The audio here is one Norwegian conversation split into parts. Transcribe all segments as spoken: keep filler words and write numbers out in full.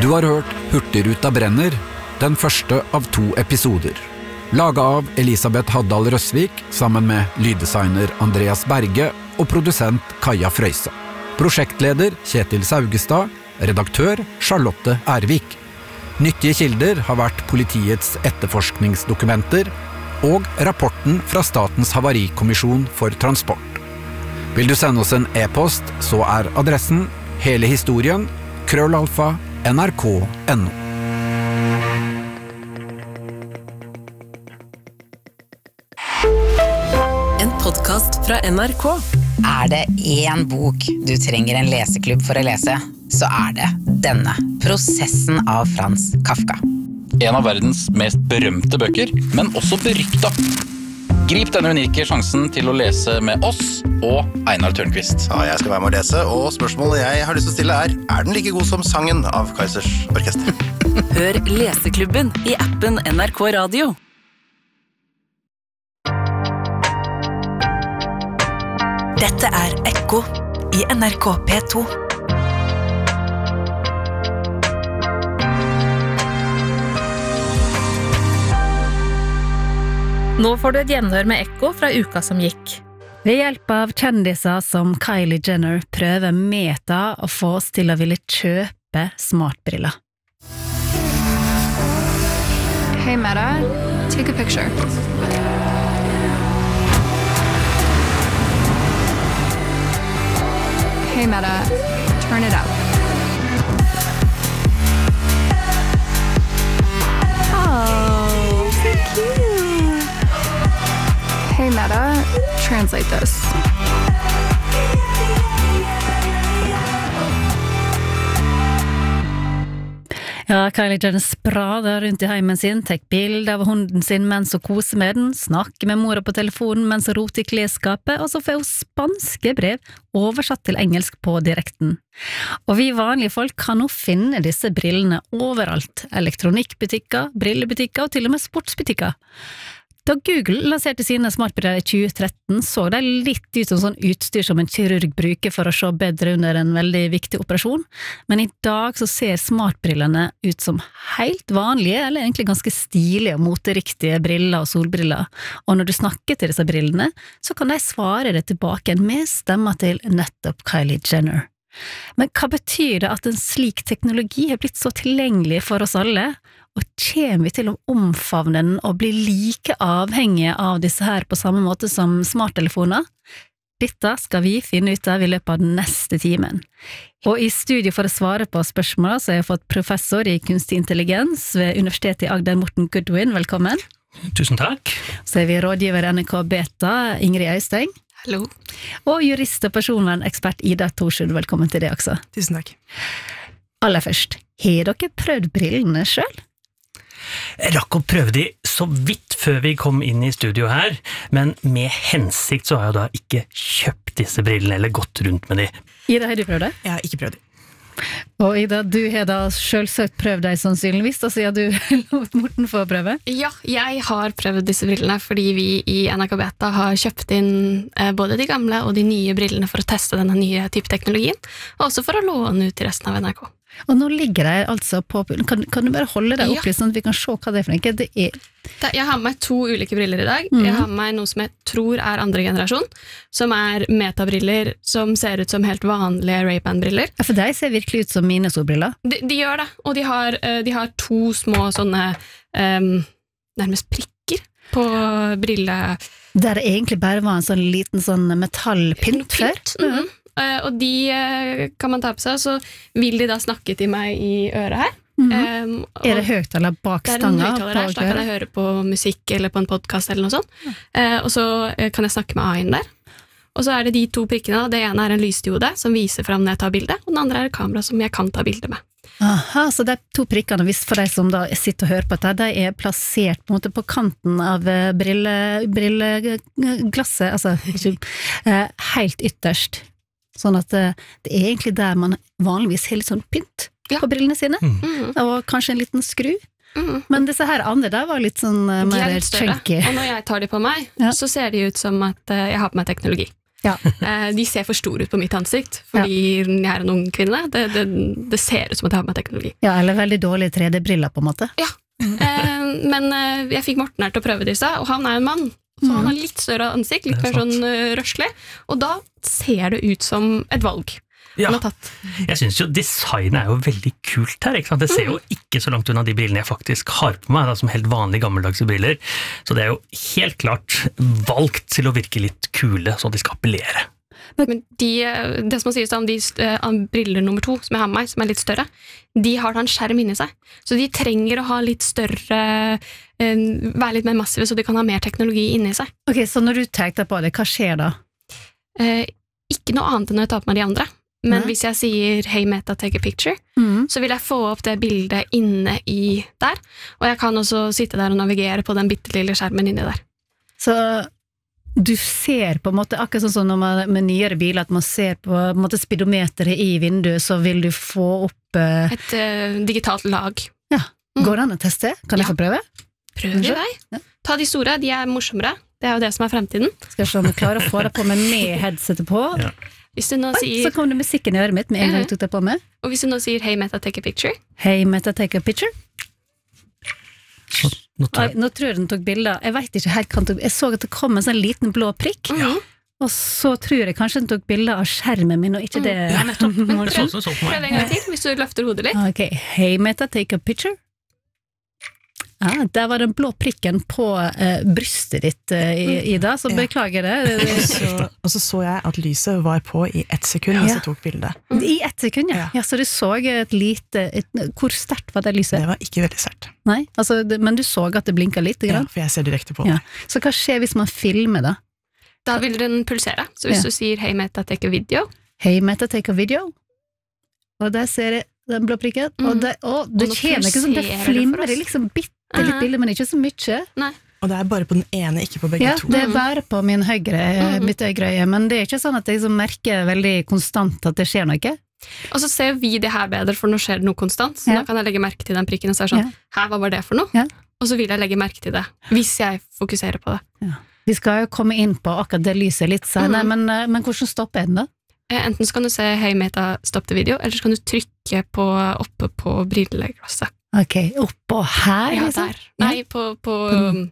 Du har hørt Hurtigruta brenner, den første av to episoder. Laget av Elisabeth Haddal Røsvik sammen med lyddesigner Andreas Berge og produsent Kaja Frøysa. Prosjektleder Kjetil Saugestad, redaktør Charlotte Ervik. Nyttige kilder har vært politiets etterforskningsdokumenter og rapporten fra Statens Havarikommisjon for Transport. Vil du sende oss en e-post, så er adressen hele historien krøllalfa nrk punktum no. En podcast fra N R K. Er det en bok du trenger en leseklubb for å lese, så er det denne. Prosessen av Frans Kafka. En av verdens mest berømte bøker, men også berykta. Grip denne unike sjansen til å lese med oss og Einar Tørnquist. Ja, jeg skal være med å lese, og spørsmålet jeg har lyst til å stille er, er den like god som sangen av Kaizers Orkester? Hør Leseklubben i appen N R K Radio. Dette er Ekko i N R K P to. Nå får du et gjenhør med Ekko fra uka som gikk. Ved hjelp av kjendiser som Kylie Jenner prøver Meta å få oss til å ville kjøpe smartbriller. Hey Meta, take a picture. Hey Meta, turn it up. Oh, so cute. Hey Meta, translate this. Ja, Kylie Jenner sprader rundt i heimen sin, tek bilder av hunden sin mens hun koser med den, snakker med mora på telefonen mens hun roter i klesskapet, og så får hun spanske brev oversatt til engelsk på direkten. Og vi vanlige folk kan nå finne disse brillene overalt, elektronikkbutikker, brillebutikker og til og med sportsbutikker. Da Google lanserte sine smartbriller i tjue tretten, så de litt ut som sånn utstyr som en kirurg bruker for å se bedre under en veldig viktig operasjon, men i dag så ser smartbrillene ut som helt vanlige, eller egentlig ganske stilige og moteriktige briller og solbriller. Og når du snakker til disse brillene, så kan de svare det tilbake med stemmer til nettopp Kylie Jenner. Men hva betyr det at en slik teknologi er blitt så tilgjengelig for oss alle? Og kommer vi til å omfavne den og bli like avhengige av disse her på samme måte som smarttelefoner? Dette skal vi finne ut av i løpet av den neste timen. Og i studio for å svare på spørsmål så har jeg fått professor i kunstig intelligens ved Universitetet i Agder, Morten Goodwin. Velkommen. Tusen takk. Så er vi rådgiver N R K Beta, Ingrid Øysteng. Hallo. Og jurist og personvernekspert Ida Thorsund. Velkommen til det også. Tusen takk. Aller først, har dere prøvd brillene selv? Jeg rakk å prøve de så vidt før vi kom inn i studio her, men med hensikt så har jeg da ikke kjøpt disse brillene eller gått rundt med de. Ida, har du prøvd det? Jeg har ikke prøvd de. Og Ida, du har da selvsagt prøvd deg sannsynligvis, da sier du lot Morten få prøve? Ja, jeg har prøvd disse brillene fordi vi i N R K Beta har kjøpt inn eh, både de gamle og de nye brillene for å teste denne nye type teknologien, og også for å låne ut til resten av N R K. Og nå ligger det altså på, kan, kan du bare holde deg opp litt sånn at vi kan se hva det er for noe? Det er... Jeg har med meg to ulike briller i dag. Mm. Jeg har med meg noe som jeg tror er andre generasjon, som er metabriller som ser ut som helt vanlige Ray-Ban-briller. Ja, for de ser virkelig ut som mine solbriller. De, de gjør det, og de har, de har to små sånne um, nærmest prikker på brille... Der det egentlig bare var en sånn liten sånn metallpint før. Mm. Uh, og de uh, kan man ta på seg, så vil de da snakke til meg i øret her. Mm-hmm. um, er det høyttaler bak stanga? Det er en høyttaler her, så da kan jeg høre på musikk eller på en podcast eller noe sånt. Mm. Uh, og så uh, kan jeg snakke med A I-en der. Og så er det de to prikkene, det ene er en lysdiode som viser frem når jeg tar bildet, og den andre er et kamera som jeg kan ta bildet med. Aha, så de to prikkene, hvis for deg som da sitter og hører på dette, de er plassert på en måte på kanten av brille, brilleglasset, altså ikke, uh, helt ytterst. Sånn at det er egentlig der man vanligvis har litt sånn pynt ja. På brillene sine, mm. og kanskje en liten skru. Mm. Men disse her andre der var litt sånn uh, mer chunky. Og når jeg tar de på meg, ja. Så ser de ut som at uh, jeg har på meg teknologi. Ja. Eh, de ser for store ut på mitt ansikt, fordi jeg er en ung kvinne. Det, det, det ser ut som at jeg har med teknologi. Ja, eller veldig dårlige tre D-briller på en måte. Ja, eh, men eh, jeg fikk Morten her til å prøve disse, og han er en mann. Så han har litt større ansikt, litt mer sånn uh, rørslig, og da ser det ut som et valg. Ja, jeg synes jo designet er jo veldig kult her, ikke sant? Det ser jo ikke så langt unna de brillene jeg faktisk har på meg, da, som helt vanlige gammeldagse briller, så det er jo helt klart valgt til å virke litt kule, så de skal appellere. Men de, det som man sier om de uh, briller nummer to, som jeg har med meg, som er litt større, de har da en skjerm inni seg, så de trenger å ha litt større, uh, være litt mer massive, så de kan ha mer teknologi inni seg. Ok, så når du tenker på det, hva skjer da? Uh, ikke noe annet enn når jeg tar på meg de andre. Men Nei. Hvis jeg sier «Hey Meta, take a picture», mm. så vil jeg få opp det bildet inne i der, og jeg kan også sitte der og navigere på den bittelille skjermen inne der. Så du ser på en måte, akkurat sånn som når man, med nyere biler, at man ser på, på en måte speedometeret i vinduet, så vil du få opp uh... et uh, digitalt lag. Ja, går det an å teste? Kan ja. jeg få prøve? Prøv i vei. Ja. Ta de store, de er morsommere. Det er jo det som er fremtiden. Skal jeg se om jeg klarer å få det på med med headsetet på. Ja. Hvis du nå Oi, sier... Så kom det musikken i øret mitt med en gang jeg tok det på meg. Og hvis du nå sier «Hey Meta, take a picture». «Hey Meta, take a picture». Nå, nå, Oi, nå tror jeg den tok bilder. Jeg vet ikke helt hva den tok. Jeg så at det kom en sånn liten blå prikk. Ja. Og så tror jeg kanskje den tok bilder av skjermen min, og ikke det... Ja, nettopp. Prøv, prøv en gang til, hvis du løfter hodet litt. Ok, «Hey Meta, take a picture». Ja, der var den blå prikken på uh, brystet ditt, uh, Ida, så beklager det. så, og så så jeg at lyset var på i ett sekund, ja. Hvis jeg tok bildet. I ett sekund, ja. ja. Så du så et lite... Et, hvor sterkt var det lyset? Det var ikke veldig sterkt. Nei, altså, det, men du så at det blinket litt? Ja, for jeg ser direkte på det. Ja. Så hva skjer hvis man filmer da? Da vil den pulsere. Så hvis ja. du sier «Hey Meta, take a video». «Hey Meta, take a video». Og der ser jeg den blå prikken. Mm. Og det, å, det kommer ikke sånn, det flimrer liksom bitte litt uh-huh. bilder, men ikke så mye. Nei. Og det er bare på den ene, ikke på begge ja, to. Ja, det er bare på min høyre, mm. mitt høyre øye, men det er ikke sånn at jeg liksom merker veldig konstant at det skjer noe. Og så ser vi det her bedre, for nå skjer det noe konstant, så ja. Da kan jeg legge merke til den prikken og så er sånn, ja. Hæ, hva var det for noe? Ja. Og så vil jeg legge merke til det, hvis jeg fokuserer på det. Ja. Vi skal jo komme inn på akkurat det lyset litt senere, mm. men, men hvordan stopper den da? Enten så kan du se «Hey Meta, stopp the video», eller så kan du trykke på, oppe på brilleglasset. Ok, oppå her? Ja, liksom? der. Nei, på... på mm.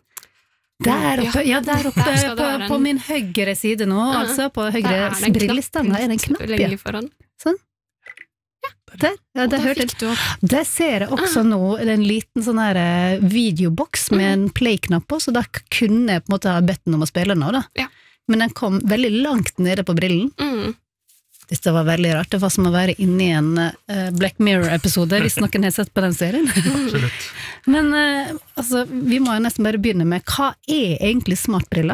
Der oppe, ja, der oppe der på, en... på min høyre side nå, uh-huh. altså på høyre brillestanden, er det en knapp, ja. Foran. Sånn? Ja. Der, ja, det hørte jeg. Der ser jeg også uh-huh. nå en liten sånn her videoboks med uh-huh. en play-knapp på, så da kunne jeg på en måte ha bedt den om å spille nå da. Ja. Men den kom veldig langt nede på brillen. Mhm. Hvis det var veldig rart. Det var som å være inne i en uh, Black Mirror-episode, hvis noen har sett på den serien. Absolutt. Men uh, altså, vi må jo nesten bare begynne med, hva er egentlig smartbriller?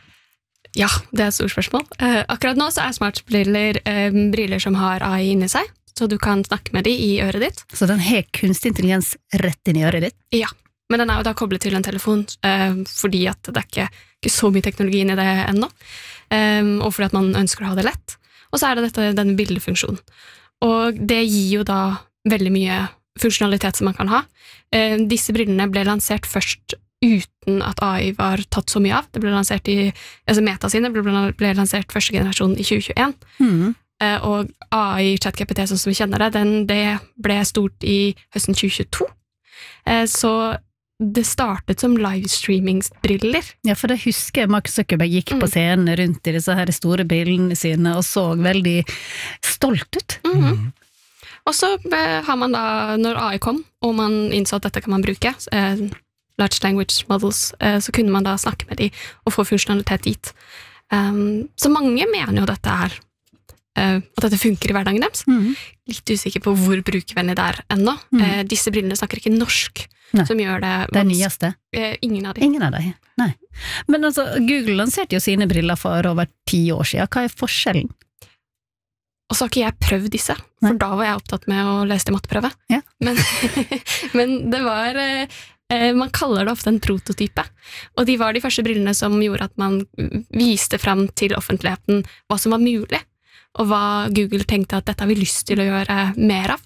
Ja, det er et stort spørsmål. Uh, akkurat nå så er smartbriller uh, briller som har A I inni seg, så du kan snakke med de i øret ditt. Så den har kunstig intelligens rett inn i øret ditt? Ja, men den er jo da koblet til en telefon, uh, fordi at det er ikke, ikke så mye teknologi inni det ennå, um, og fordi at man ønsker å ha det lett. Og så er det dette, denne bildefunksjonen. Og det gir jo da veldig mye funksjonalitet som man kan ha. Eh, disse brillene ble lansert først uten at A I var tatt så mye av. Det ble lansert i, altså Meta sine ble, ble lansert første generasjon i tjue tjueen. Mm. Eh, og A I ChatGPT, sånn som vi kjenner det, den, det ble stort i høsten tjue tjueto. Eh, så det startet som livestreamingsbriller. Ja, for det husker jeg Mark Zuckerberg gikk mm. på scenen rundt i disse her store brillene sine og så veldig stolt ut. Mm-hmm. Og så har man da, når A I kom, og man innså at dette kan man bruke, eh, large language models, eh, så kunne man da snakke med de og få funksjonalitet dit. Um, så mange mener jo dette er Uh, at dette funker i hverdagen deres. Mm. Litt usikker på hvor brukervennlig det er ennå. Mm. Uh, disse brillene snakker ikke norsk, Nei. Som gjør det... Det er nyeste? Uh, ingen av de. Ingen av de, nei. Men altså, Google lanserte jo sine briller for over ti år siden. Hva er forskjellen? Og så har ikke jeg prøvd disse, for nei. Da var jeg opptatt med å lese til matteprøve. Ja. Men, men det var... Uh, man kaller det ofte en prototype, og de var de første brillene som gjorde at man viste frem til offentligheten hva som var mulig, og hva Google tenkte at dette har vi lyst til å gjøre mer av.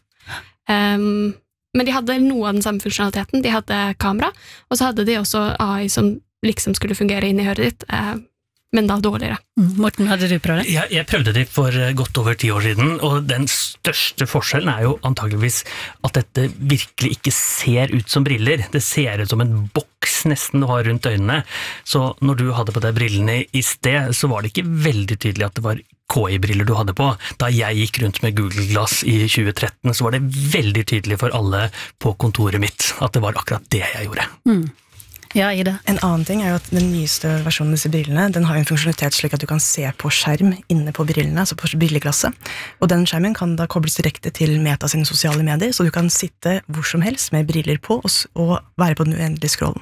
Um, men de hadde noe av den samme funksjonaliteten. De hadde kamera, og så hadde de også A I som liksom skulle fungere inn i høret ditt. Uh, men da dårligere. Morten, hadde du prøvd det? Jeg, jeg prøvde det for godt over ti år siden, og den største forskjellen er jo antageligvis at dette virkelig ikke ser ut som briller. Det ser ut som en boks nesten du har rundt øynene. Så når du hadde på deg brillene i sted, så var det ikke veldig tydelig at det var K I-briller du hadde på. Da jeg gikk rundt med Google Glass i tjue tretten, så var det veldig tydelig for alle på kontoret mitt at det var akkurat det jeg gjorde. Mm. Ja, Ida. En annen ting er jo at den nyeste versjonen av disse brillene, den har en funksjonalitet slik at du kan se på skjerm inne på brillene, altså på brilleglasset. Og den skjermen kan da kobles direkte til Meta sine sosiale medier, så du kan sitte hvor som helst med briller på og, og være på den uendelige scrollen.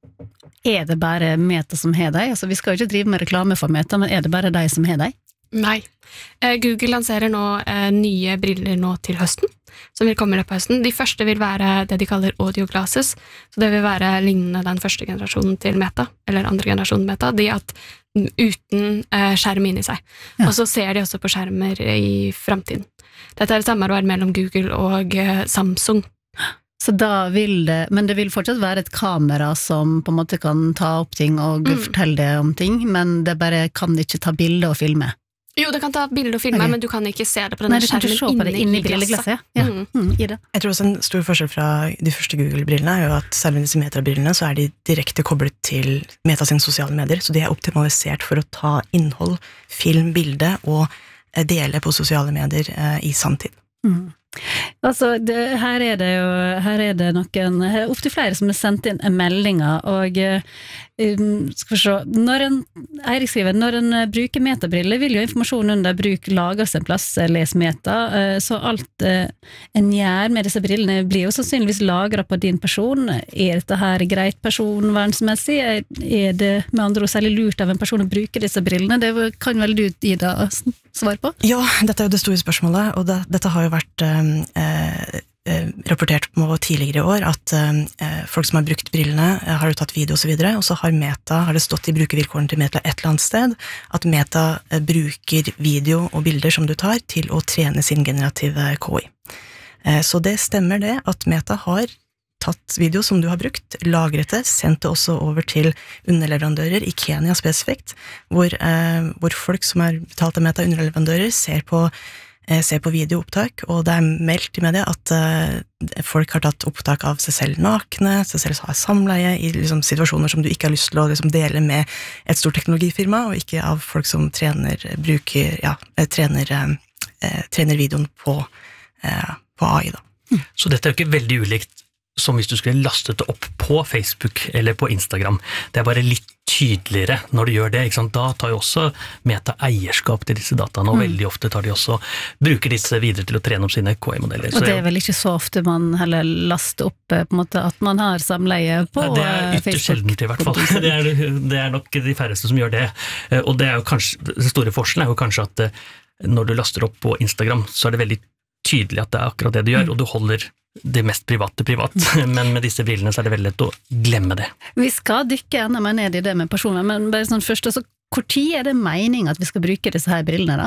Er det bare Meta som har deg? Altså, vi skal jo ikke drive med reklame for Meta, men er det bare deg som har deg? Nei. Google lanserer nå eh, nye briller nå til høsten, som vil komme på høsten. De første vil være det de kaller audio glasses, så det vil være lignende den første generasjonen til Meta, eller andre generasjonen Meta, de at uten eh, skjerm inni seg. Ja. Og så ser de også på skjermer i fremtiden. Dette er et samarbeid mellom Google og eh, Samsung. Så da vil det, men det vil fortsatt være et kamera som på en måte kan ta opp ting og mm. fortelle det om ting, men det bare kan ikke ta bilder og filme. Jo, det kan ta bilder og filme, okay. Men du kan ikke se det på denne skjermen inne, inne i brilleglasset. Ja. Mm. Mm, i det. Jeg tror også en stor forskjell fra de første Google-brillene er jo at selv med disse Meta-brillene så er de direkte koblet til Meta sine sosiale medier, så de er optimalisert for å ta innhold, film, bilde og dele på sosiale medier eh, i samtid. Mm. Altså, det, her er det jo her er det noen, her er ofte flere som har sendt inn meldinger, og um, skal vi se, når en, Eirik skriver, når en bruker metabriller vil jo informasjonen under bruk lagres en plass, les meta, så alt uh, en gjør med disse brillene blir jo sannsynligvis lagret på din person. Er dette her greit personvernsmessig? Er, er det med andre ord særlig lurt av en person å bruke disse brillene? Det kan vel du, Ida, svare på? Ja, dette er jo det store spørsmålet, og det, dette har jo vært Eh, eh, rapportert på tidligere i år at eh, folk som har brukt brillene eh, har jo tatt video og så videre, og så har Meta, har det stått i brukervilkårene til Meta et eller annet sted, at Meta eh, bruker video og bilder som du tar til å trene sin generative K I. Eh, så det stemmer det at Meta har tatt video som du har brukt, lagret det, sendt det også over til underleverandører i Kenya spesifikt, hvor, eh, hvor folk som er betalt av Meta underleverandører ser på ser på videoopptak, og det er meldt i media at uh, folk har tatt opptak av seg selv nakne, seg selv har samleie i liksom, situasjoner som du ikke har lyst til å liksom, dele med et stort teknologifirma, og ikke av folk som trener, bruker, ja, trener, uh, trener videoen på, uh, på A I da. Mm. Så dette er jo ikke veldig ulikt som hvis du skulle lastet det opp på Facebook eller på Instagram. Det er bare litt tydeligere når du gjør det, ikke sant? Da tar jo også Meta eierskap til disse dataene, og mm. veldig ofte tar de også, bruker disse videre til å trene opp sine K I-modeller. Og det er vel ikke så ofte man heller laster opp på en måte at man har samleie på Facebook? Det er ytterst sjeldent i hvert fall. Det er, det er nok de færreste som gjør det. Og det er jo kanskje, den store forskjellen er jo kanskje at når du laster opp på Instagram, så er det veldig tydelig at det er akkurat det du gjør, mm. og du holder det mest private privat, men med disse brillene så er det veldig lett å glemme det. Vi skal dykke enda mer ned i det med personer, men bare sånn først, altså, hvor tid er det meningen at vi skal bruke disse her brillene da?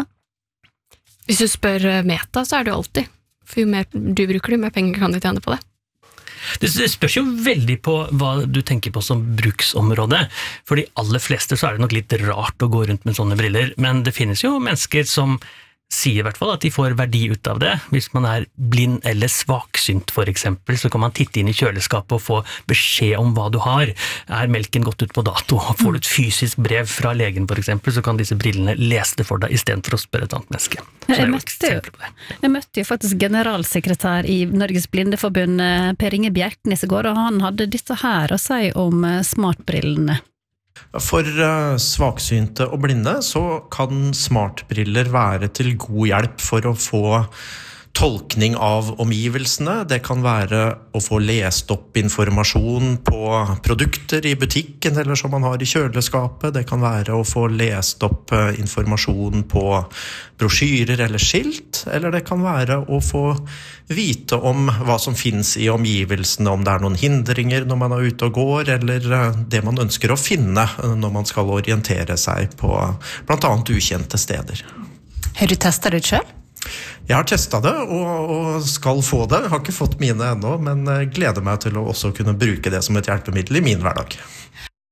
Hvis du spør Meta, så er det jo alltid. For jo mer du bruker det, jo mer penger kan du tjene på det. Det spørs jo veldig på hva du tenker på som bruksområde. For de aller fleste så er det nok litt rart å gå rundt med sånne briller, men det finnes jo mennesker som sier i hvert fall at de får verdi ut av det. Hvis man er blind eller svaksynt for eksempel, så kan man titte inn i kjøleskapet og få beskjed om hva du har. Er melken gått ut på dato? Får du et fysisk brev fra legen for eksempel, så kan disse brillene lese det for deg i stedet for å spørre et annet menneske. Så jeg, møtte jo, jeg møtte jo faktisk generalsekretær i Norges Blindeforbund, Per Inge Bjertnes i går, og han hadde dette her å si om smartbrillene. For uh, svaksynte og blinde så kan smartbriller være til god hjelp for å få tolkning av omgivelsene. Det kan være å få lest opp informasjon på produkter i butikken eller som man har i kjøleskapet. Det kan være å få lest opp uh, informasjon på brosjyrer eller skilt, eller det kan være å få vite om hva som finnes i omgivelsene, om det er noen hindringer når man er ute og går, eller det man ønsker å finne når man skal orientere seg på blant annet ukjente steder. Har du testet det selv? Jeg har testet det og, og skal få det. Jeg har ikke fått mine ennå, men gleder meg til å også kunne bruke det som et hjelpemiddel i min hverdag.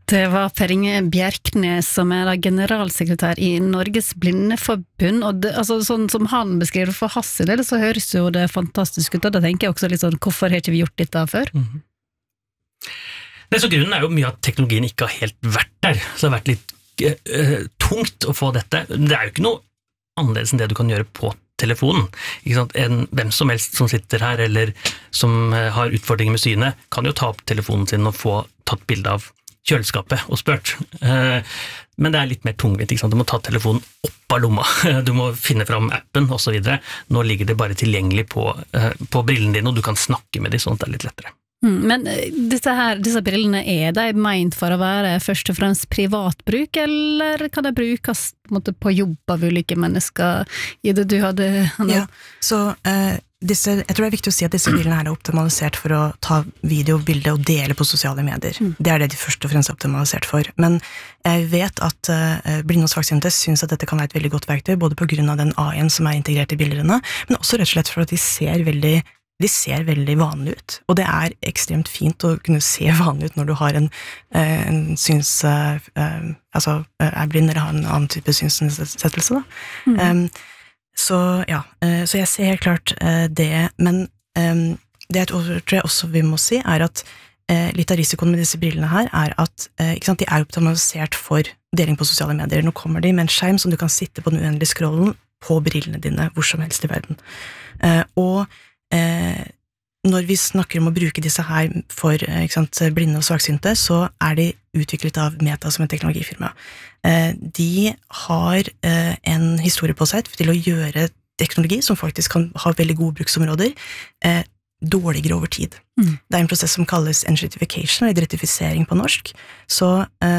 Det var Per Inge Bjerknes som er da generalsekretær i Norges Blindeforbund, og det, altså, sånn som han beskriver for hans del, så høres jo det fantastisk ut, og da tenker jeg også litt sånn, hvorfor har ikke vi gjort dette før? Mm-hmm. Det så grunnen er jo mye at teknologien ikke har helt vært der, så det har vært litt uh, tungt å få dette. Det er jo ikke noe annerledes enn det du kan gjøre på telefonen, ikke sant? En, hvem som helst som sitter her, eller som uh, har utfordringer med synet, kan jo ta opp telefonen sin og få tatt bilde av kjøleskapet og spurt. Men det er litt mer tungvint, ikke sant? Du må ta telefonen opp av lomma, du må finne fram appen og så videre. Nå ligger det bare tilgjengelig på, på brillene dine, og du kan snakke med dem, sånn at det er litt lettere. Mm, men disse, her, disse brillene, er de ment for å være først og fremst privatbruk, eller kan de brukes på, en måte, på jobb av ulike mennesker i det du hadde? Ja, så... Uh, Disse, jeg tror det er viktig å si at disse brillene her er optimalisert for å ta video, bilde og dele på sosiale medier. Mm. Det er det de først og fremst er optimalisert for. Men jeg vet at uh, blinde og svaksynte synes at dette kan være et veldig godt verktøy, både på grunn av den A I-en som er integrert i bildene, men også rett og slett for at de ser veldig, de ser veldig vanlige ut. Og det er ekstremt fint å kunne se vanlig ut når du har en, uh, en syns... Uh, uh, altså, uh, er blind eller har en annen type synsnedsettelse, da. Mm. Um, Så ja, så jeg ser helt klart det, men det jeg tror jeg også vi må si er at litt av risikoen med disse brillene her er at ikke sant, de er optimalisert for deling på sosiale medier. Nå kommer de med en skjerm som du kan sitte på den uendelige scrollen på brillene dine hvor som helst i verden. Og når vi snakker om å bruke disse her for ikke sant, blinde og svaksynte, så er de utviklet av Meta som en teknologifirma. De har en historie på seg til å gjøre teknologi som faktisk kan ha veldig gode bruksområder, dårligere over tid. Mm. Det er en prosess som kalles enshrification, eller identifisering på norsk. Så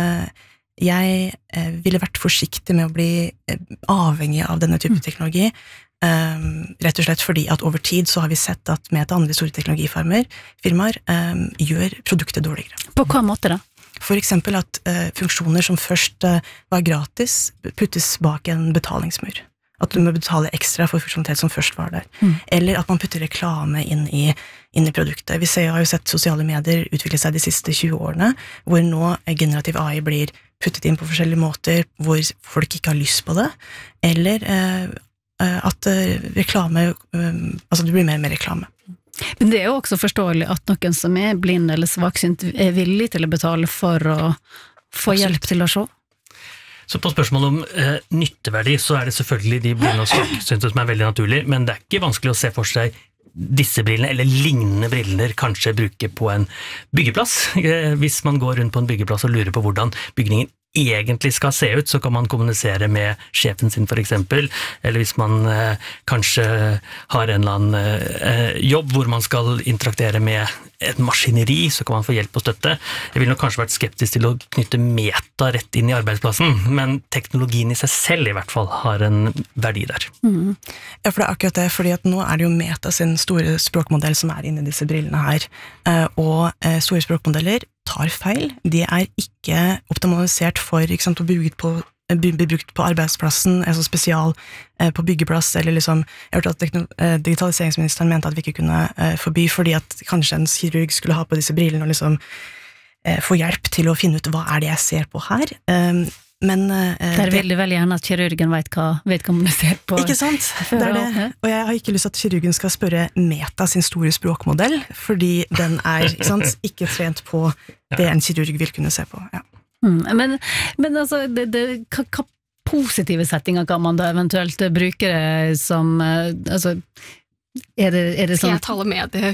jeg ville vært forsiktig med å bli avhengig av denne type mm. teknologi, Um, rett og slett fordi at over tid så har vi sett at Meta og andre store teknologifirmaer firmaer, um, gjør produktet dårligere. På hva måte da? For eksempel at uh, funksjoner som først uh, var gratis puttes bak en betalingsmur. At du må betale ekstra for funksjonalitet som først var der. Mm. Eller at man putter reklame inn i, inn i produktet. Vi ser, har jo sett sosiale medier utvikle seg de siste tjue årene, hvor nå generativ A I blir puttet inn på forskjellige måter, hvor folk ikke har lyst på det, eller uh, at reklame, altså det blir mer og mer reklame. Men det er jo også forståelig at noen som er blind eller svaksynt er villig til å betale for å få Absolutt. Hjelp til å se. Så på spørsmålet om eh, nytteverdi, så er det selvfølgelig de blinde og svaksynte som er veldig naturlig, men det er ikke vanskelig å se for seg disse brillene, eller lignende briller, kanskje bruke på en byggeplass. Hvis man går rundt på en byggeplass og lurer på hvordan bygningen egentlig skal se ut, så kan man kommunisere med sjefen sin for eksempel, eller hvis man eh, kanskje har en eller annen eh, jobb hvor man skal interaktere med et maskineri, så kan man få hjelp og støtte. Jeg ville nok kanskje vært skeptisk til å knytte Meta rett inn i arbeidsplassen, men teknologien i seg selv i hvert fall har en verdi der. Mm. Ja, for det er akkurat det, fordi at nå er det jo Meta sin store språkmodell som er inne i disse brillene her, og store språkmodeller tar feil. De er ikke optimalisert for ikke sant, å bli på, bli brukt på arbeidsplassen, altså spesial eh, på byggeplass, eller liksom, jeg har hørt at eh, digitaliseringsministeren mente at vi ikke kunne eh, forby, fordi at kanskje en kirurg skulle ha på disse brillene og liksom eh, få hjelp til å finne ut hva er det jeg ser på her. Um, men eh, Der vil du veldig gjerne at kirurgen vet hva vedkommende ser på. Ikke sant? Det er det. Og jeg har ikke lyst til at kirurgen skal spørre Meta sin store språkmodell, fordi den er ikke, sant, ikke trent på det en kirurg vil kunne se på. Ja. Mm, men, men altså, det, det, hva, hva positive settinger kan man da eventuelt bruke det som, altså, er det, er det Skal sånn... jeg tale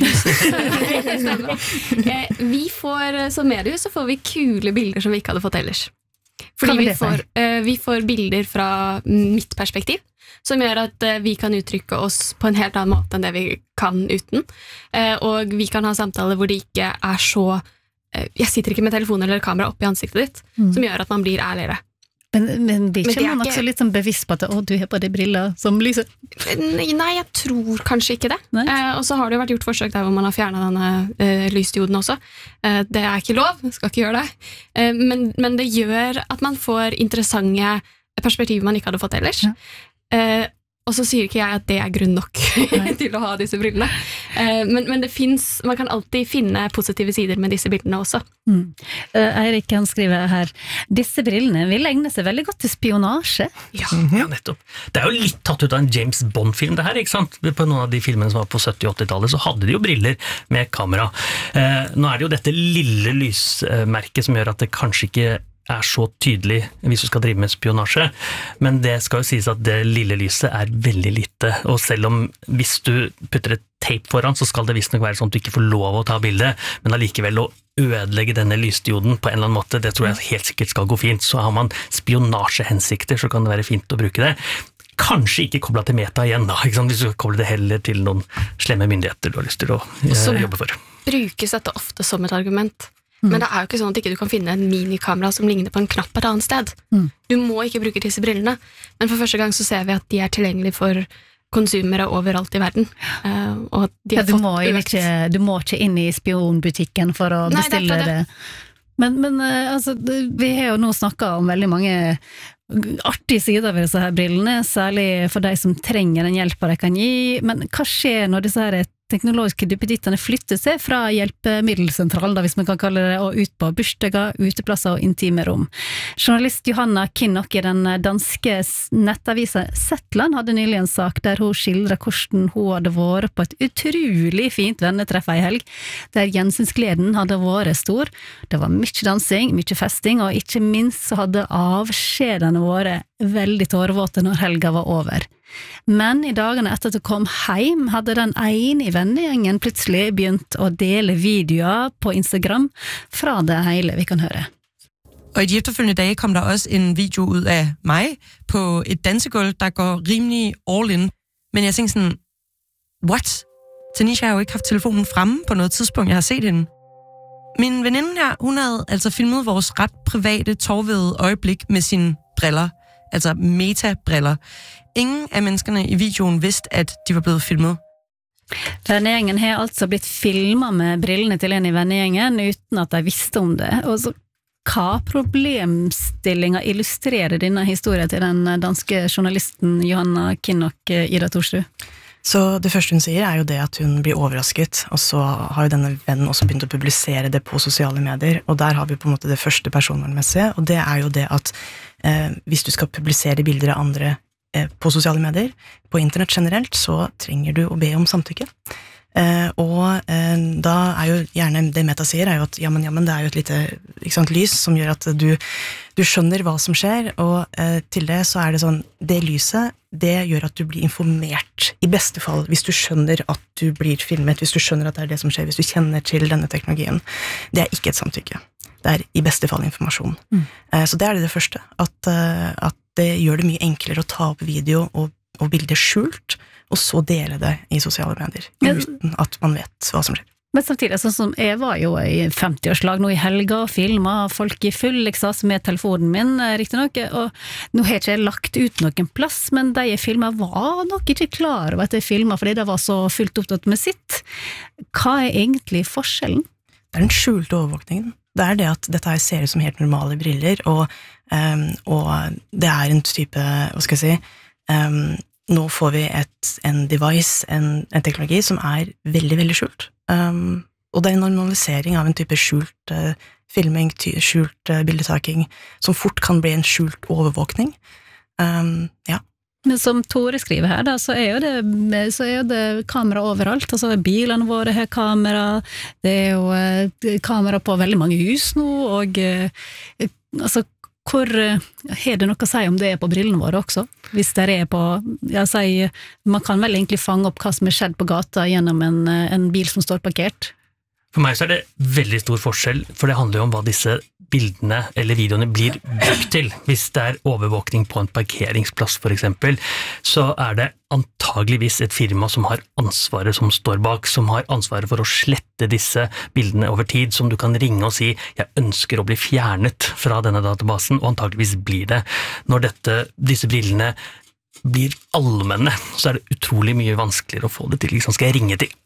mediehus? Vi får, som mediehus så får vi kule bilder som vi ikke hadde fått ellers. Fordi vi får, uh, vi får bilder fra mitt perspektiv, som gjør at uh, vi kan uttrykke oss på en helt annen måte enn det vi kan uten. Uh, og vi kan ha samtaler hvor det ikke er så uh, jeg sitter ikke med telefon eller kamera opp i ansiktet ditt, mm. som gjør at man blir ærligere. Men, men blir ikke man ikke... også litt sånn bevisst på at å, du har på de briller som lyser? Nei, jeg tror kanskje ikke det. Eh, og så har det jo vært gjort forsøk der hvor man har fjernet denne eh, lysdioden også. Eh, det er ikke lov, skal ikke gjøre det. Eh, men, men det gjør at man får interessante perspektiver man ikke hadde fått ellers. Ja. Eh, Og så sier ikke jeg at det er grunn nok til å ha disse brillene. Eh, men, men det finnes, man kan alltid finne positive sider med disse bildene også. Mm. Uh, Eirik kan skrive her, disse brillene vil egne seg veldig godt til spionasje. Ja, ja, nettopp. Det er jo litt tatt ut av en James Bond-film det her, ikke sant? På noen av de filmene som var på sytti-åttitallet så hadde de jo briller med kamera. Eh, nå er det jo dette lille lysmerket som gjør at det kanskje ikke er så tydelig hvis du skal drive med spionasje, men det skal jo sies at det lille lyset er veldig lite, og selv om hvis du putter et tape foran, så skal det visst nok være sånn at du ikke får lov å ta bilde, men allikevel å ødelegge denne lysdioden på en eller annen måte, det tror jeg helt sikkert skal gå fint. Så har man spionasjehensikter, så kan det være fint å bruke det. Kanskje ikke koblet til meta igjen da, ikke sant? Hvis du kobler det heller til noen slemme myndigheter du har lyst til å så jobbe for. Brukes dette ofte som et argument. Men det er jo ikke sånn at ikke du kan finne en minikamera som ligner på en knapp et annet sted. Mm. Du må ikke bruke disse brillene. Men for første gang så ser vi at de er tilgjengelige for konsumere overalt i verden. Uh, og de har ja, du, fått må ikke, du må ikke inn i spionbutikken for å Nei, bestille det. det. Men, men altså, vi har jo nå snakket om veldig mange artige sider ved disse her brillene, særlig for de som trenger den hjelpen de kan gi. Men hva skjer når disse her teknologiske duppedittene flytter seg fra hjelpemiddelsentralen, da, hvis man kan kalle det, og ut på bursdager, uteplasser og intime rom. Journalist Johanna Kinnock i den danske nettavisen Zetland hadde nylig en sak der hun skildret hvordan hun hadde vært på et utrolig fint vennetreff i helg, der gjensynsgleden hadde vært stor. Det var mye dansing, mye festing, og ikke minst så hadde avskjedene vært veldig tårevåte når helga var over. Men i dagene etter at hun kom hjem, hadde den ene i vennegjengen plutselig begynt å dele videoer på Instagram fra det hele. Vi kan høre. Og i de efterfølgende dage kom der også en video ud af mig på et dansegulv, der går rimelig all in. Men jeg tænkte sådan, what? Tanisha har jo ikke haft telefonen fremme på noget tidspunkt, jeg har set hende. Min veninde her, hun havde altså filmet vores ret private, tårvede øjeblik med sine briller. Altså metabriller. Ingen av menneskene i videoen visste at de var blevet filmet. Vennegjengen har altså blitt filmet med brillene til en i vennegjengen uten at de visste om det. Og så, hva problemstillinger illustrerer denne historien til den danske journalisten Johanna Kinnock, Ida Thorsrud? Så det første hun sier er jo det at hun blir overrasket, og så har jo denne vennen også begynt å publisere det på sosiale medier, og der har vi på en måte det første personvernmessige, og det er jo det at eh, hvis du skal publisere bilder av andre eh, på sosiale medier, på internett generelt, så trenger du å be om samtykke. Eh, og eh, da er jo gjerne det Meta sier er jo at ja, men, ja, men det er jo et lite ikke sant, lys som gjør at du, du skjønner hva som skjer, og eh, til det så er det sånn, det lyset det gjør at du blir informert, i beste fall, hvis du skjønner at du blir filmet, hvis du skjønner at det er det som skjer, hvis du kjenner til denne teknologien. Det er ikke et samtykke. Det er i beste fall informasjon. Mm. Eh, så det er det, det første, at, uh, at det gjør det mye enklere å ta opp video og, og bilder skjult, og så dele det i sosiale medier, uten at man vet hva som skjer. Men samtidig, sånn som jeg var jo i femti-årslag nå i helga og filmet folk i full ekstase med telefonen min, riktig nok, og nå har jeg ikke lagt ut noen plass, men de jeg filmet var nok ikke klar over at jeg filmet, fordi det var så fullt opptatt med sitt. Hva er egentlig forskjellen? Det er den skjulte overvåkningen. Det er det at dette her ser ut som helt normale briller, og, um, og det er en type, hva skal jeg si, um, nå får vi et, en device, en, en teknologi som er veldig, veldig skjult. Um, og det er en normalisering av en type skjult uh, filming, ty, skjult uh, bildetaking, som fort kan bli en skjult overvåkning. Um, ja. Men som Tore skriver her, da, så er jo det, så er jo det kamera overalt. Altså, bilene våre har kamera, det er jo uh, kamera på veldig mange hus nå, og uh, altså, hvor har det noe å si om det er på brillene våre også? Hvis det er på, jeg sier, man kan vel egentlig fange opp hva som er skjedd på gata gjennom en, en bil som står parkert? For meg så er det veldig stor forskjell, for det handler jo om hva disse bildene eller videoene blir brukt til. Hvis det er overvåkning på en parkeringsplass for eksempel, så er det antageligvis et firma som har ansvaret som står bak, som har ansvaret for å slette disse bildene over tid, som du kan ringe og si, jeg ønsker å bli fjernet fra denne databasen, og antageligvis blir det. Når dette, disse brillene blir allmenne, så er det utrolig mye vanskeligere å få det til. Liksom skal jeg ringe til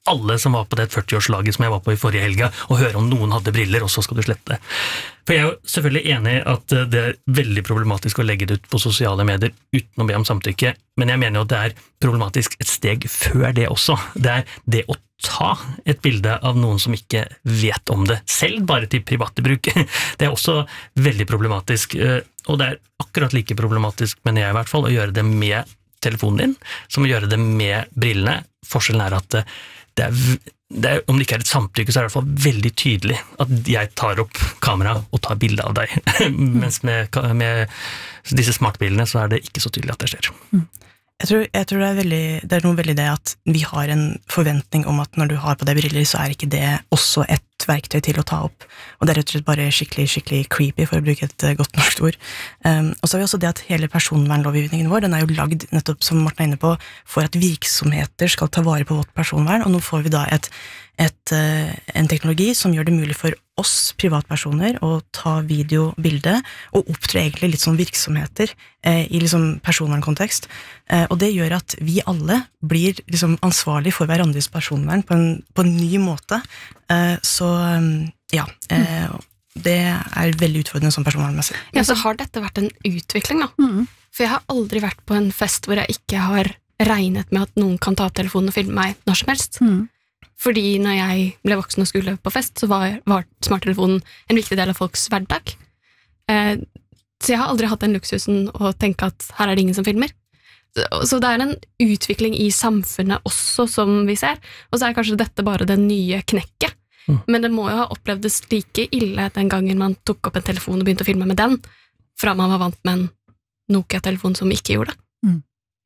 alle som var på det førti-årslaget som jeg var på i forrige helga, og høre om noen hadde briller, og så skal du slette. For jeg er jo selvfølgelig enig i at det er veldig problematisk å legge det ut på sosiale medier uten å be om samtykke, men jeg mener jo at det er problematisk et steg før det også. Det er det å ta et bilde av noen som ikke vet om det, selv bare til private bruk. Det er også veldig problematisk, og det er akkurat like problematisk, mener jeg i hvert fall, å gjøre det med telefonen din, som å gjøre det med brillene. Forskjellen er at det er, det er, om det ikke er et samtykke, så er det i hvert fall veldig tydelig at jeg tar opp kamera og tar bilde av deg. Mens med, med disse smartbilene så er det ikke så tydelig at det skjer. Jeg tror, jeg tror det, er veldig, det er noe veldig det at vi har en forventning om at når du har på deg briller, så er ikke det også et verktøy til å ta opp. Og det er rett og slett bare skikkelig, skikkelig creepy, for å bruke et godt norsk ord. Um, og så har vi også det at hele personvernlovgivningen vår, den er jo lagd, nettopp som Morten er inne på, for at virksomheter skal ta vare på vårt personvern, og nå får vi da et, et, uh, en teknologi som gjør det mulig for oss privatpersoner å ta video, bilde, og opptre egentlig litt som virksomheter eh, i liksom personvernkontekst. Eh, og det gjør at vi alle blir liksom ansvarlig for hverandres personvern på en, på en ny måte. Eh, så ja, eh, det er veldig utfordrende som personvernmessig. Ja, så har dette vært en utvikling da. Mm. For jeg har aldri vært på en fest hvor jeg ikke har regnet med at noen kan ta opp telefonen og filme meg når som helst. Mm. Fordi når jeg ble voksen og skulle på fest, så var, var smarttelefonen en viktig del av folks hverdag. Eh, så jeg har aldri hatt den luksusen å tenke at her er det ingen som filmer. Så, så det er en utvikling i samfunnet også som vi ser, og så er kanskje dette bare det nye knekket. Mm. Men det må jo ha opplevdes like ille den gangen man tok opp en telefon og begynte å filme med den, fra man var vant med en Nokia-telefon som ikke gjorde det. Mm.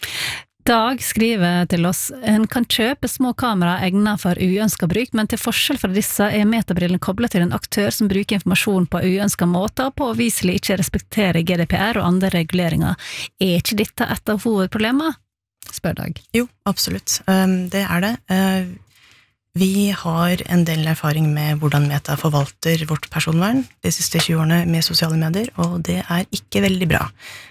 Dag skriver til oss, en kan kjøpe små kamera egnet for uønsket bruk, men til forskjell fra disse er metabrillen koblet til en aktør som bruker informasjon på uønsket måter og påviselig ikke respekterer G D P R og andre reguleringer. Er ikke dette et av hovedproblemene? Spør Dag. Jo, absolutt. Um, det er det. Uh, vi har en del erfaring med hvordan Meta forvalter vårt personvern de siste tjue årene med sosiale medier, og det er ikke veldig bra.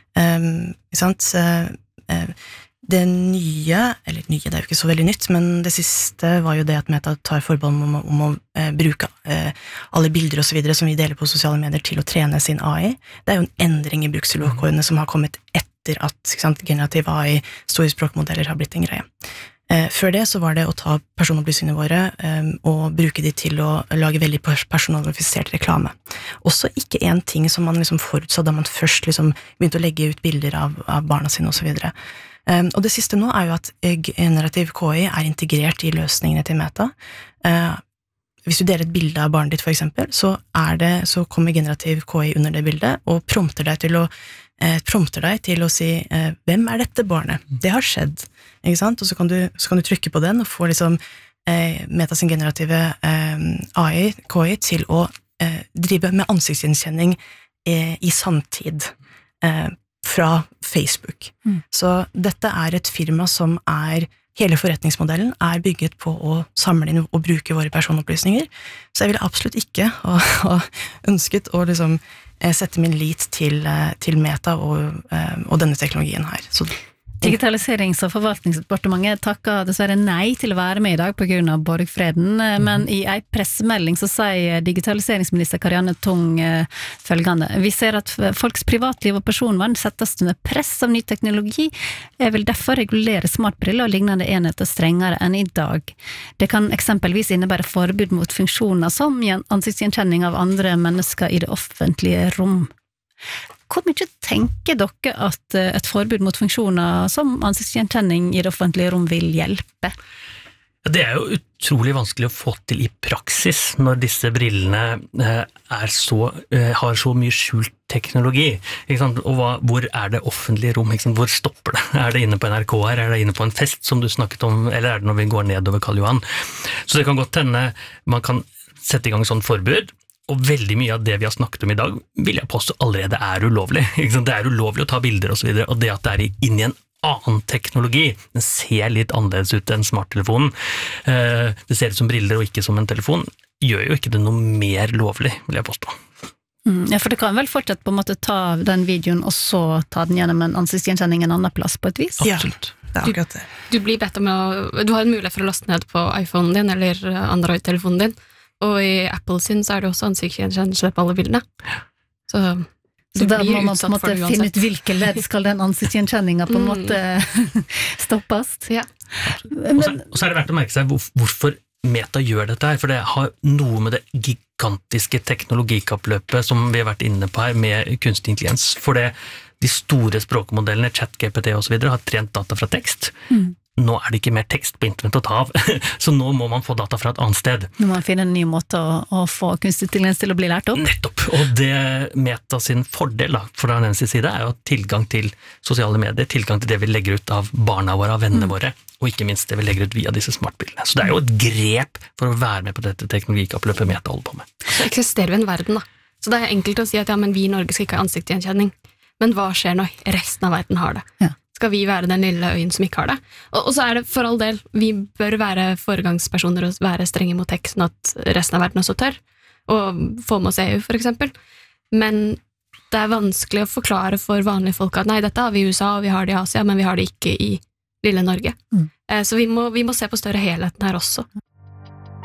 Um, ikke sant? Uh, uh, Det nye, eller nye, det er jo ikke så veldig nytt, men det siste var jo det at Meta tar forbehold om, om, om å eh, bruke eh, alle bilder og så videre som vi deler på sosiale medier til å trene sin A I. Det er jo en endring i bruksvilkårene som har kommet etter at ikke sant, generativ A I, store språkmodeller har blitt en greie. Eh, før det så var det å ta personopplysningene våre eh, og bruke de til å lage veldig personalifisert reklame. Også ikke en ting som man liksom forutså da man først liksom begynte å legge ut bilder av, av barna sine og så videre. Um, og det siste nå er jo at generativ K I er integrert i løsningene til Meta. Uh, hvis du deler et bilde av barnet ditt for eksempel, så, er det, så kommer generativ K I under det bildet og prompter deg til å, uh, prompter deg til å si uh, hvem er dette barnet? Det har skjedd, ikke sant? Og så kan du, så kan du trykke på den og få liksom, uh, Meta sin generative uh, A I, K I, til å uh, drive med ansiktsgjenkjenning uh, i sanntid. Uh, fra Facebook. Mm. Så dette er et firma som er, hele forretningsmodellen er bygget på å samle inn og bruke våre personopplysninger, så jeg ville absolutt ikke ha, ha ønsket å liksom sette min lit til, til Meta og, og denne teknologien her. Så Digitaliserings- og forvaltningsdepartementet takker dessverre nei til å være med i dag på grunn av borgfreden, men i en pressemelding så sier digitaliseringsminister Karianne Tung følgende: vi ser at folks privatliv og personvern settes under press av ny teknologi. Jeg vil derfor regulere smartbriller og lignende enheter strengere enn i dag. Det kan eksempelvis innebære forbud mot funksjoner som ansiktsgjenkjenning av andre mennesker i det offentlige rom. Hvor mye tenker dere at et forbud mot funksjoner som ansiktsgjenkjenning i det offentlige rom vil hjelpe? Det er jo utrolig vanskelig å få til i praksis når disse brillene er så, har så mye skjult teknologi. Ikke sant? Og hva, hvor er det offentlige rom? Ikke sant? Hvor stopper det? Er det inne på N R K her? Er det inne på en fest som du snakket om? Eller er det når vi går nedover Karl Johan? Så det kan godt hende man kan sette i gang sånn forbud. Og veldig mye av det vi har snakket om i dag, vil jeg påstå allerede er ulovlig. Det er ulovlig å ta bilder og så videre, og det at det er inn i en annen teknologi, den ser litt annerledes ut enn smarttelefonen, det ser ut som briller og ikke som en telefon, gjør jo ikke det noe mer lovlig, vil jeg påstå. Mm, ja, for det kan vel fortsatt på en måte ta den videoen og så ta den gjennom en ansiktsgjenkjenning en annen plass på et vis? Ja, det er akkurat det. Du, du blir bedt om å, du har en mulighet for å laste ned på iPhonen din eller Android-telefonen din, og i Apple sin så er det også ansiktsgjenkjennelse på alle bildene. Så, så da må man på en måte finne ut hvilke ledd skal den ansiktsgjenkjenninga på en måte stoppes. Ja. Og så, og så er det verdt å merke seg hvor, hvorfor Meta gjør dette her, for det har noe med det gigantiske teknologikappløpet som vi har vært inne på her med kunstig intelligens, for det, de store språkmodellene, ChatGPT og så videre, har trent data fra tekst. Mm. Nå er det ikke mer tekst på internett å ta av, så nå må man få data fra et annet sted. Nå må man finne en ny måte å, å få kunstig intelligens til å bli lært opp. Nettopp, og det Meta sin fordel da, fra den eneste side er jo tilgang til sosiale medier, tilgang til det vi legger ut av barna våre, av vennene mm. våre, og ikke minst det vi legger ut via disse smartbildene. Så det er jo et grep for å være med på dette teknologikappløpet Meta holder på med. Så eksisterer vi en verden da. Så det er enkelt å si at ja, men vi i Norge skal ikke ha ansiktsgjenkjenning. Men hva skjer når resten av verden har det? Ja. Skal vi være den lille øyen som ikke har det? Og, og så er det for all del, vi bør være foregangspersoner og være strenge mot tech, sånn at resten av verden også tør. Og få med oss E U, for eksempel. Men det er vanskelig å forklare for vanlige folk at nei, dette har vi i U S A, og vi har det i Asia, men vi har det ikke i lille Norge. Mm. Så vi må, vi må se på større helheten her også.